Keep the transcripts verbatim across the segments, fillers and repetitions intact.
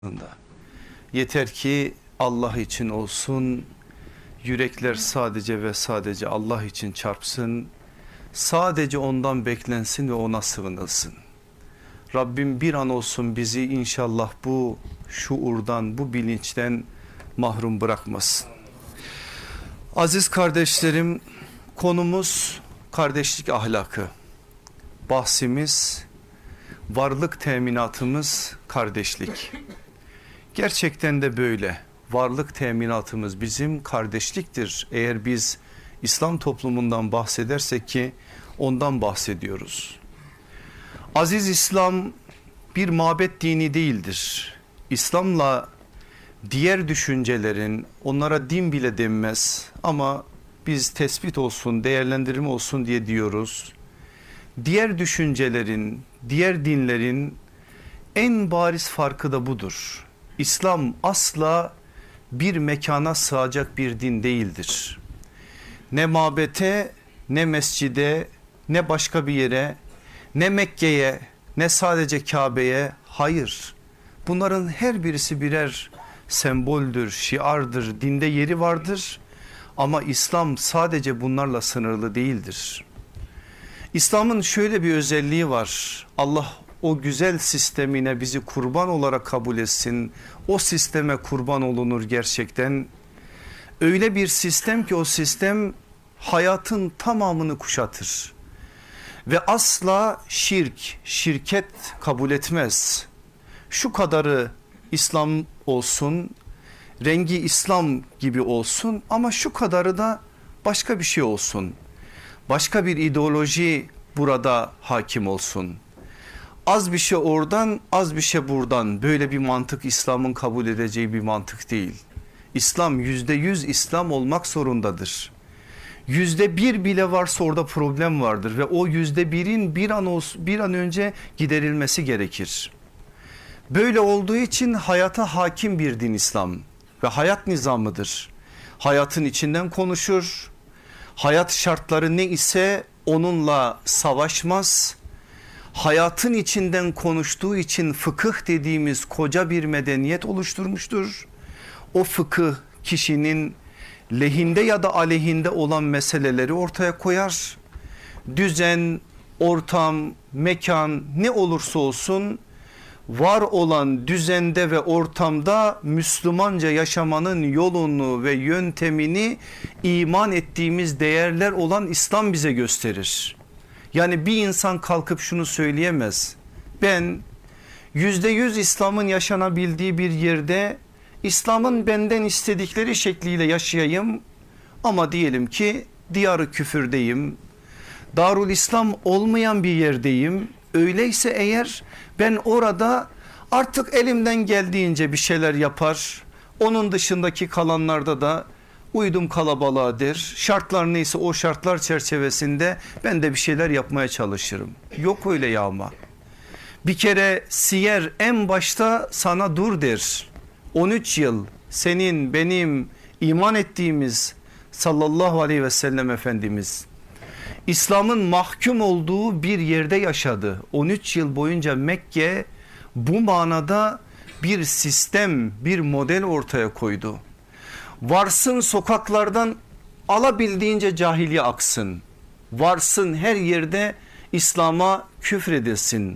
Yeter ki Allah için olsun, yürekler sadece ve sadece Allah için çarpsın, sadece ondan beklensin ve ona sığınılsın. Rabbim bir an olsun bizi inşallah bu şuurdan, bu bilinçten mahrum bırakmasın. Aziz kardeşlerim, konumuz kardeşlik ahlakı. Bahsimiz, varlık teminatımız kardeşlik. Gerçekten de böyle. Varlık teminatımız bizim kardeşliktir. Eğer biz İslam toplumundan bahsedersek ki ondan bahsediyoruz. Aziz İslam bir mabet dini değildir. İslam'la diğer düşüncelerin, onlara din bile denmez ama biz tespit olsun, değerlendirme olsun diye diyoruz. Diğer düşüncelerin, diğer dinlerin en bariz farkı da budur. İslam asla bir mekana sığacak bir din değildir. Ne mabete, ne mescide, ne başka bir yere, ne Mekke'ye, ne sadece Kabe'ye, hayır. Bunların her birisi birer semboldür, şiardır, dinde yeri vardır. Ama İslam sadece bunlarla sınırlı değildir. İslam'ın şöyle bir özelliği var. Allah o güzel sistemine bizi kurban olarak kabul etsin. O sisteme kurban olunur gerçekten. Öyle bir sistem ki o sistem hayatın tamamını kuşatır. Ve asla şirk, şirket kabul etmez. Şu kadarı İslam olsun, rengi İslam gibi olsun ama şu kadarı da başka bir şey olsun. Başka bir ideoloji burada hakim olsun. Az bir şey oradan, az bir şey buradan. Böyle bir mantık İslam'ın kabul edeceği bir mantık değil. İslam yüzde yüz İslam olmak zorundadır. Yüzde bir bile varsa orada problem vardır ve o yüzde birin bir an olsun, bir an önce giderilmesi gerekir. Böyle olduğu için hayata hakim bir din İslam ve hayat nizamıdır. Hayatın içinden konuşur. Hayat şartları ne ise onunla savaşmaz. Hayatın içinden konuştuğu için fıkıh dediğimiz koca bir medeniyet oluşturmuştur. O fıkıh kişinin lehinde ya da aleyhinde olan meseleleri ortaya koyar. Düzen, ortam, mekan ne olursa olsun var olan düzende ve ortamda Müslümanca yaşamanın yolunu ve yöntemini iman ettiğimiz değerler olan İslam bize gösterir. Yani bir insan kalkıp şunu söyleyemez. Ben yüzde yüz İslam'ın yaşanabildiği bir yerde İslam'ın benden istedikleri şekliyle yaşayayım ama diyelim ki diyarı küfürdeyim, Darul İslam olmayan bir yerdeyim. Öyleyse eğer ben orada artık elimden geldiğince bir şeyler yapar, onun dışındaki kalanlarda da uydum kalabalığa der. Şartlar neyse o şartlar çerçevesinde ben de bir şeyler yapmaya çalışırım. Yok öyle yağma. Bir kere siyer en başta sana dur der. on üç yıl senin benim iman ettiğimiz sallallahu aleyhi ve sellem Efendimiz İslam'ın mahkum olduğu bir yerde yaşadı. on üç yıl boyunca Mekke bu manada bir sistem, bir model ortaya koydu. Varsın sokaklardan alabildiğince cahiliye aksın. Varsın her yerde İslam'a küfredilsin.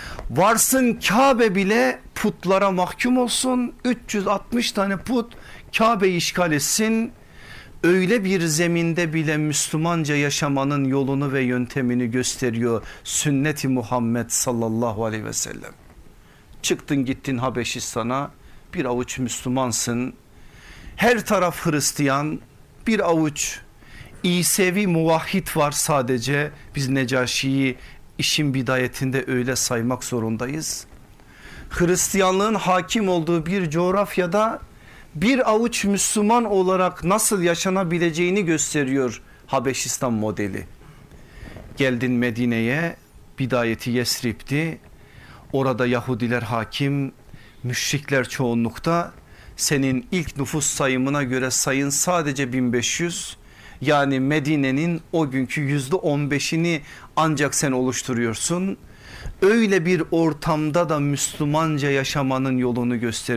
Varsın Kabe bile putlara mahkum olsun. üç yüz altmış tane put Kabe'yi işgal etsin. Öyle bir zeminde bile Müslümanca yaşamanın yolunu ve yöntemini gösteriyor sünnet-i Muhammed sallallahu aleyhi ve sellem. Çıktın gittin Habeşistan'a, bir avuç Müslümansın. Her taraf Hristiyan, bir avuç İsevi muvahhid var sadece. Biz Necaşi'yi işin bidayetinde öyle saymak zorundayız. Hristiyanlığın hakim olduğu bir coğrafyada bir avuç Müslüman olarak nasıl yaşanabileceğini gösteriyor Habeşistan modeli. Geldin Medine'ye, bidayeti Yesrib'di. Orada Yahudiler hakim, müşrikler çoğunlukta. Senin ilk nüfus sayımına göre sayın sadece bin beş yüz. Yani Medine'nin o günkü yüzde on beşini ancak sen oluşturuyorsun. Öyle bir ortamda da Müslümanca yaşamanın yolunu gösterir.